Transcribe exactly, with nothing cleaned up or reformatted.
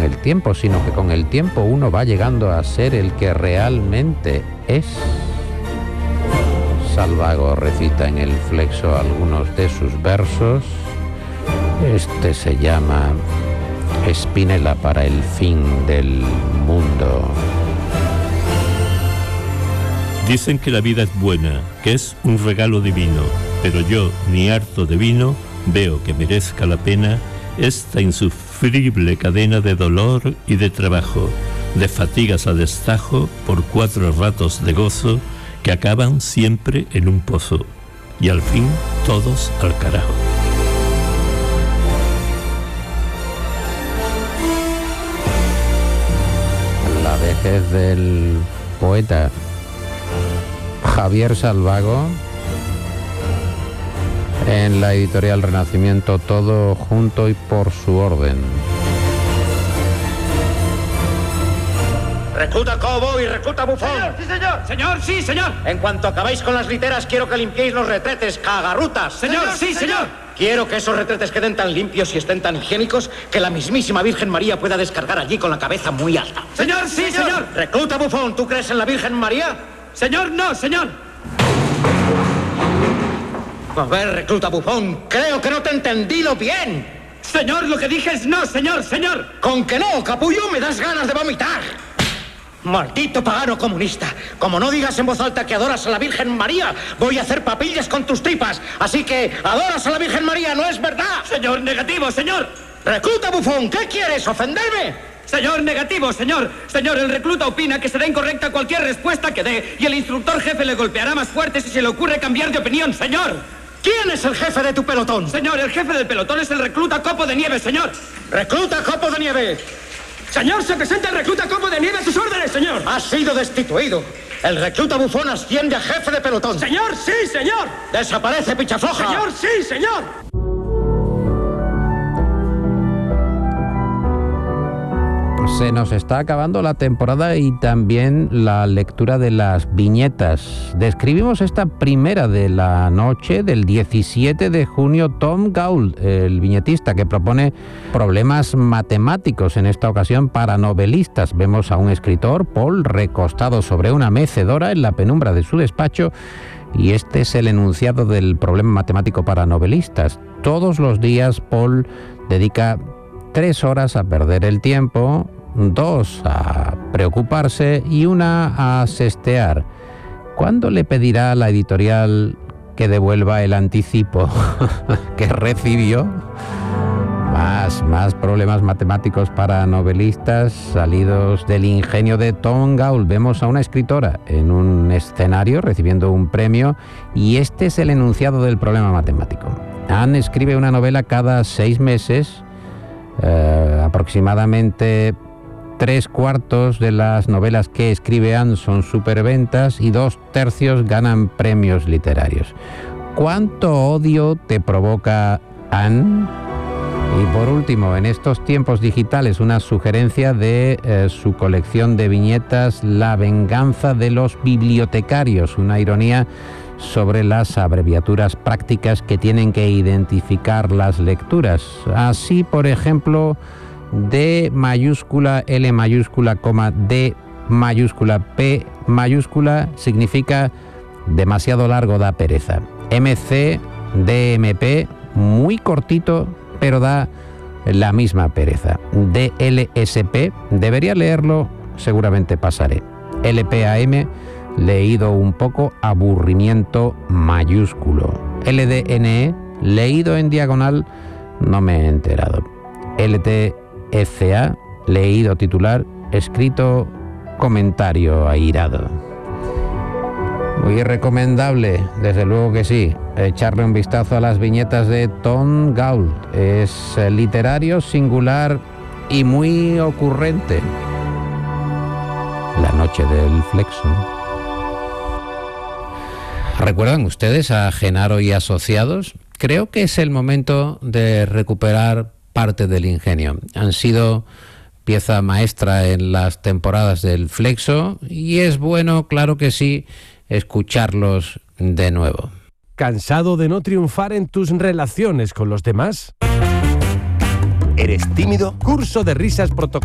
el tiempo, sino que con el tiempo uno va llegando a ser el que realmente es. Salvago recita en el Flexo algunos de sus versos. Este se llama Spinella para el fin del mundo. Dicen que la vida es buena, que es un regalo divino, pero yo, ni harto de vino, veo que merezca la pena esta insufrible cadena de dolor y de trabajo, de fatigas a destajo por cuatro ratos de gozo que acaban siempre en un pozo, y al fin todos al carajo. La vejez del poeta Javier Salvago, en la editorial Renacimiento, todo junto y por su orden. Recluta Cobo y recluta Bufón. Señor, sí, señor. Señor, sí, señor. En cuanto acabéis con las literas, quiero que limpiéis los retretes, cagarrutas. Señor, señor sí, señor. señor. Quiero que esos retretes queden tan limpios y estén tan higiénicos que la mismísima Virgen María pueda descargar allí con la cabeza muy alta. Señor, sí, señor. señor. Recluta Bufón, ¿tú crees en la Virgen María? Señor, no, señor. A ver, recluta Bufón, creo que no te he entendido bien. Señor, lo que dije es no, señor, señor. Con que no, capullo, me das ganas de vomitar. Maldito pagano comunista. Como no digas en voz alta que adoras a la Virgen María, voy a hacer papillas con tus tripas. Así que adoras a la Virgen María, ¿no es verdad? Señor, negativo, señor. Recluta Bufón, ¿qué quieres, ofenderme? Señor, negativo, señor. Señor, el recluta opina que será incorrecta cualquier respuesta que dé y el instructor jefe le golpeará más fuerte si se le ocurre cambiar de opinión, señor. ¿Quién es el jefe de tu pelotón? Señor, el jefe del pelotón es el recluta Copo de Nieve, señor. ¡Recluta Copo de Nieve! Señor, se presenta el recluta Copo de Nieve a sus órdenes, señor. Ha sido destituido. El recluta Bufón asciende a jefe de pelotón. Señor, sí, señor. Desaparece, pichafloja. Señor, sí, señor. Se nos está acabando la temporada y también la lectura de las viñetas. Describimos esta primera de la noche del diecisiete de junio, Tom Gauld, el viñetista que propone problemas matemáticos, en esta ocasión para novelistas. Vemos a un escritor, Paul, recostado sobre una mecedora en la penumbra de su despacho, y este es el enunciado del problema matemático para novelistas. Todos los días Paul dedica tres horas a perder el tiempo, dos a preocuparse y una a sestear. ¿Cuándo le pedirá a la editorial que devuelva el anticipo que recibió? Más, más problemas matemáticos para novelistas salidos del ingenio de Tom Gauld. Vemos a una escritora en un escenario recibiendo un premio y este es el enunciado del problema matemático. Anne escribe una novela cada seis meses, eh, aproximadamente tres cuartos de las novelas que escribe Anne son superventas y dos tercios ganan premios literarios. ¿Cuánto odio te provoca Anne? Y por último, en estos tiempos digitales, una sugerencia de eh, su colección de viñetas La venganza de los bibliotecarios, una ironía sobre las abreviaturas prácticas que tienen que identificar las lecturas. Así, por ejemplo, D mayúscula, L mayúscula, coma, D mayúscula, P mayúscula significa demasiado largo, da pereza. M C, D M P, muy cortito, pero da la misma pereza. D L S P, debería leerlo, seguramente pasaré. L P A M, leído un poco, aburrimiento mayúsculo. L D N E, leído en diagonal, no me he enterado. L T F A, leído titular, escrito comentario airado. Muy recomendable, desde luego que sí, echarle un vistazo a las viñetas de Tom Gauld. Es literario, singular y muy ocurrente. La noche del Flexo. ¿Recuerdan ustedes a Genaro y Asociados? Creo que es el momento de recuperar parte del ingenio. Han sido pieza maestra en las temporadas del Flexo y es bueno, claro que sí, escucharlos de nuevo. ¿Cansado de no triunfar en tus relaciones con los demás? ¿Eres tímido? Curso de risas protocolares.